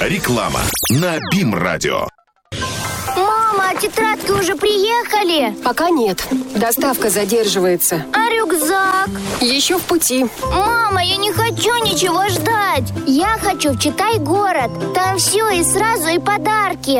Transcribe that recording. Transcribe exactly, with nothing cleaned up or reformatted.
Реклама на БИМ-радио. Мама, а тетрадки уже приехали? Пока нет. Доставка задерживается. А рюкзак? Еще в пути. Мама, я не хочу ничего ждать. Я хочу в Читай-город. Там все и сразу, и подарки.